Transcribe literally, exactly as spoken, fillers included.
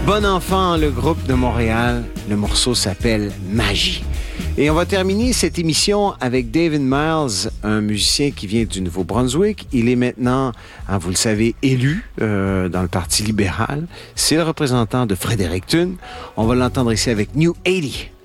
Bon Enfant, le groupe de Montréal. Le morceau s'appelle Magie. Et on va terminer cette émission avec David Miles, un musicien qui vient du Nouveau-Brunswick. Il est maintenant, hein, vous le savez, élu euh, dans le Parti libéral. C'est le représentant de Fredericton. On va l'entendre ici avec New eighty.